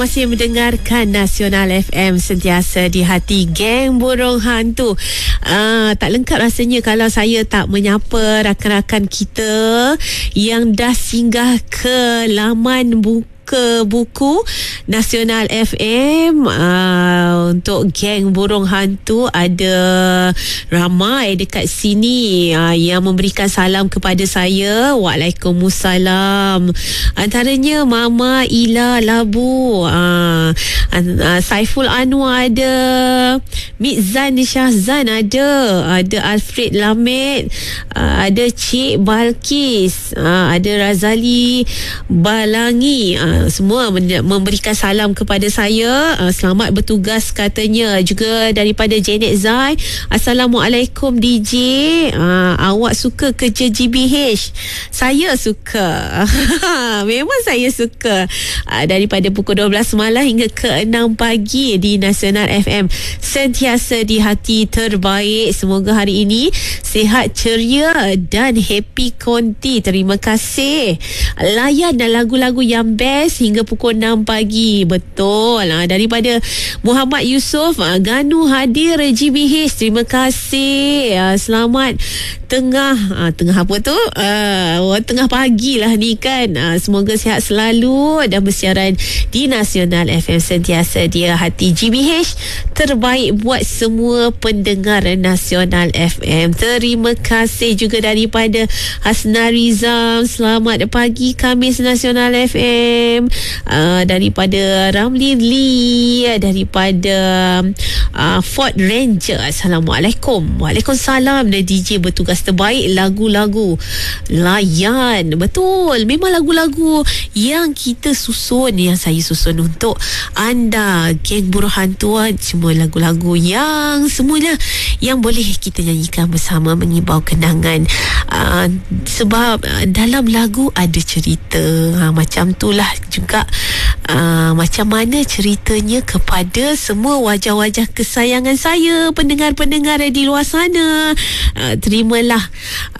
Masih mendengarkan Nasional FM, sentiasa di hati geng burung hantu. Tak lengkap rasanya kalau saya tak menyapa rakan-rakan kita yang dah singgah ke laman buku Nasional FM. Untuk geng burung hantu ada ramai dekat sini yang memberikan salam kepada saya. Waalaikumsalam. Antaranya Mama Ila Labu, Saiful Anwar ada, Mizan Syahzan ada Alfred Lamed, ada Cik Balkis, ada Razali Balangi. Semua memberikan salam kepada saya. Selamat bertugas katanya. Juga daripada Janet Zai, Assalamualaikum DJ. Awak suka kerja GBH? Saya suka. Memang saya suka. Daripada pukul 12 malam hingga ke 6 pagi di Nasional FM, sentiasa di hati terbaik. Semoga hari ini sihat, ceria dan happy konti. Terima kasih. Layan lagu-lagu yang best hingga pukul 6 pagi. Betul. Daripada Muhammad Yusof, Ganu hadir GBH. Terima kasih. Selamat tengah apa tu? Tengah pagi lah ni kan. Semoga sihat selalu dan bersiaran di Nasional FM, sentiasa di hati GBH terbaik buat semua pendengar Nasional FM. Terima kasih juga daripada Hasna Rizam. Selamat pagi Khamis Nasional FM. Daripada Ramli Lee, daripada Ford Ranger, Assalamualaikum. Waalaikumsalam. Dan DJ bertugas terbaik lagu-lagu layan. Betul, memang lagu-lagu yang kita susun, yang saya susun untuk anda geng buruh hantuan. Semua lagu-lagu yang semuanya yang boleh kita nyanyikan bersama, mengibau kenangan. Sebab dalam lagu ada cerita. Macam itulah juga macam mana ceritanya kepada semua wajah-wajah kesayangan saya, pendengar-pendengar di luar sana. Terimalah